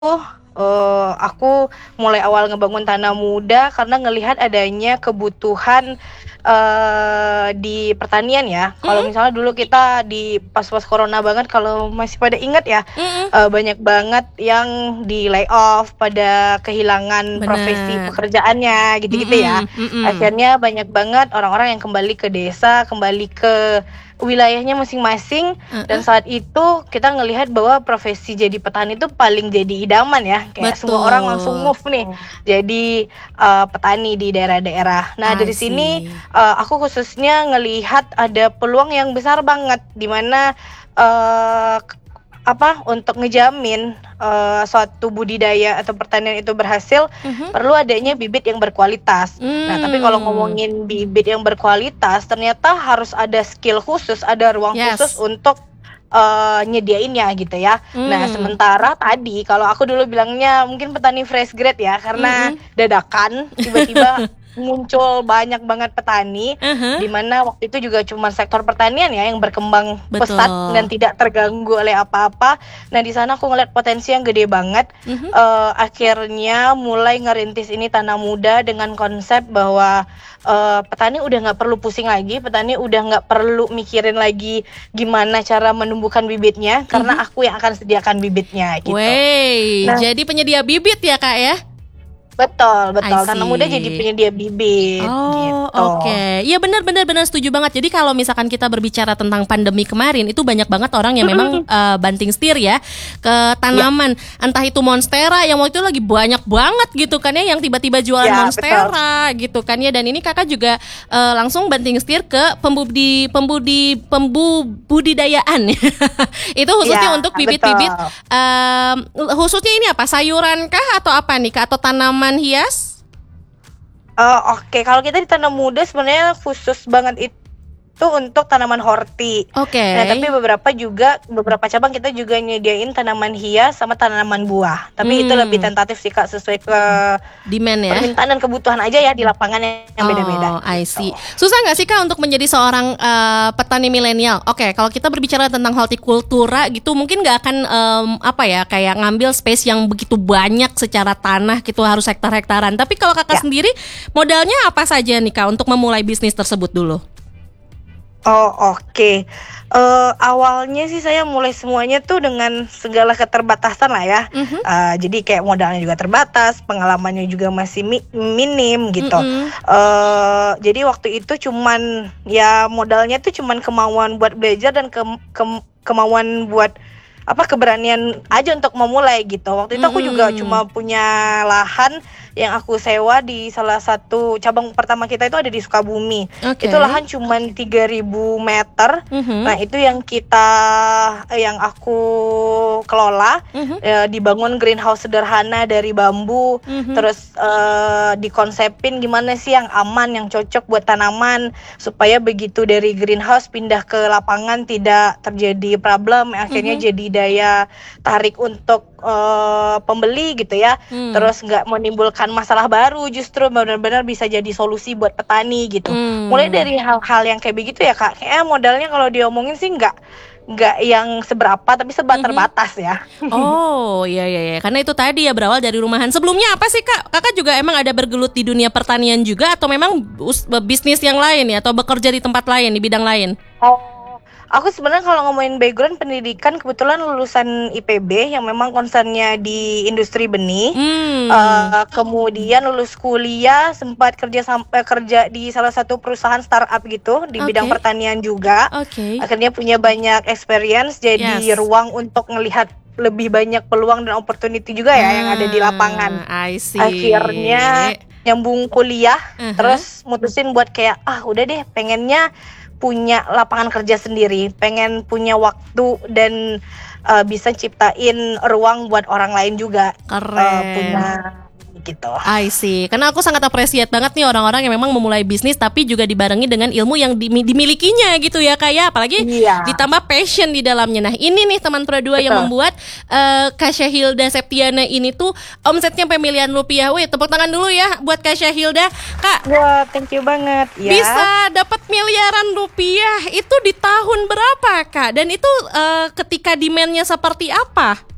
aku mulai awal ngebangun Tanah Muda karena ngelihat adanya kebutuhan, di pertanian ya. Kalau Mhm, misalnya dulu kita di pas-pas corona banget kalau masih pada ingat ya, mhm, banyak banget yang di-layoff, pada kehilangan profesi bener, pekerjaannya gitu-gitu ya. mhm mhm, Akhirnya banyak banget orang-orang yang kembali ke desa, kembali ke wilayahnya masing-masing, dan heeh, saat itu kita ngelihat bahwa profesi jadi petani itu paling jadi idaman ya, kayak semua orang langsung betul, move nih jadi, petani di daerah-daerah. Nah I dari sini, see, aku khususnya ngelihat ada peluang yang besar banget di mana, eee, untuk ngejamin, suatu budidaya atau pertanian itu berhasil, mhm, perlu adanya bibit yang berkualitas. Nah, tapi kalau mmm, ngomongin bibit yang berkualitas, ternyata harus ada skill khusus, ada ruang khusus yes, untuk, nyediainnya gitu ya. Nah, mmm, sementara tadi kalau aku dulu bilangnya mungkin petani fresh grade ya, karena mhm, dadakan tiba-tiba muncul banyak banget petani, ah hah, di mana waktu itu juga cuma sektor pertanian ya yang berkembang pesat dan betul, tidak terganggu oleh apa-apa. Nah, di sana aku ngeliat potensi yang gede banget, mhm, akhirnya mulai ngerintis ini Tanah Muda dengan konsep bahwa, petani udah nggak perlu pusing lagi, petani udah nggak perlu mikirin lagi gimana cara menumbuhkan bibitnya, karena mhm. aku yang akan sediakan bibitnya gitu. Wey, Nah, jadi penyedia bibit ya, Kak, ya? betul I betul, Tanah Muda jadi see. penyedia bibit Oh, gitu. oke. Iya benar benar benar setuju banget. Jadi kalau misalkan kita berbicara tentang pandemi kemarin, itu banyak banget orang yang memang, Mhm, banting setir ya, ke iya tanaman. Entah itu monstera yang waktu itu lagi banyak banget gitu kan ya, yang tiba-tiba jualan iya betul. monstera gitu kan ya. Dan ini Kakak juga, langsung banting setir ke pembudidayaan. Itu khususnya Iya, untuk bibit-bibit, betul. khususnya ini apa, sayuran kah atau apa nih Kak? Atau tanaman hias? Oke, kalau kita di Tanah Muda sebenarnya khusus banget itu untuk tanaman horti. Oke. Nah, tapi beberapa cabang kita juga nyediain tanaman hias sama tanaman buah. Tapi itu lebih Hmm, tentatif sih, Kak, sesuai ke demand ya? permintaan dan kebutuhan aja ya di lapangan yang beda-beda Oh, I gitu. see. Susah nggak sih Kak untuk menjadi seorang petani milenial? Oke, kalau kita berbicara tentang hortikultura gitu, mungkin nggak akan apa ya, kayak ngambil space yang begitu banyak secara tanah gitu, harus hektar-hektaran. Tapi kalau Kakak Ya. sendiri, modalnya apa saja nih Kak untuk memulai bisnis tersebut dulu? Oh, oke. Awalnya sih saya mulai semuanya tuh dengan segala keterbatasan lah ya. Mhm, Jadi kayak modalnya juga terbatas, pengalamannya juga masih minim gitu. mhm, Jadi waktu itu cuman ya modalnya tuh cuman kemauan buat belajar dan kemauan buat keberanian aja untuk memulai gitu. Waktu itu aku juga mhm. cuma punya lahan yang aku sewa di salah satu cabang pertama kita itu ada di Sukabumi. Itu Oke. lahan cuman 3.000 meter. Mhm, Nah, itu yang aku kelola, mhm, dibangun greenhouse sederhana dari bambu, mhm, terus, dikonsepin gimana sih yang aman, yang cocok buat tanaman, supaya begitu dari greenhouse pindah ke lapangan tidak terjadi problem, akhirnya mhm, jadi daya tarik untuk, pembeli gitu ya. mmm, Terus nggak menimbulkan masalah baru, justru benar-benar bisa jadi solusi buat petani gitu. Mulai mmm. dari hal-hal yang kayak begitu ya, Kak, kayaknya modalnya kalau diomongin sih nggak yang seberapa, tapi serba Mhm. terbatas ya. Oh, iya iya iya, karena itu tadi ya berawal dari rumahan. Sebelumnya apa sih, Kak? Kakak juga emang ada bergelut di dunia pertanian juga atau memang bisnis yang lain ya atau bekerja di tempat lain, di bidang lain? Oh, aku sebenarnya kalau ngomongin background pendidikan kebetulan lulusan IPB yang memang concernnya di industri benih. Mmm, Kemudian lulus kuliah sempat kerja di salah satu perusahaan startup gitu di bidang oke pertanian juga. oke, Akhirnya punya banyak experience, jadi yes. ruang untuk ngelihat lebih banyak peluang dan opportunity juga ya yang ada di lapangan. I see. Akhirnya nyambung kuliah, Ah hah. terus mutusin buat kayak, "Ah, udah deh, pengennya punya lapangan kerja sendiri, pengen punya waktu dan, bisa ciptain ruang buat orang lain juga, Keren. punya," gitu. I see. Karena aku sangat appreciate banget nih orang-orang yang memang memulai bisnis tapi juga dibarengi dengan ilmu yang dimilikinya gitu ya Kak ya. Apalagi Iya, ditambah passion di dalamnya. Nah ini nih teman Pro2 yang betul. membuat Kak Syahilda Septiana ini tuh omsetnya sampai miliaran rupiah. Wih tepuk tangan dulu ya buat Kak Syahilda. Kak Wah, thank you banget, ya. bisa dapat miliaran rupiah itu di tahun berapa Kak? Dan itu ketika demandnya seperti apa?